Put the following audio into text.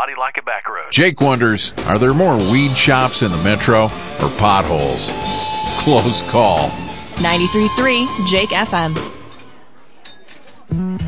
body like a back road. Jake wonders, are there more weed shops in the metro or potholes? Close call. 93.3 Jake FM.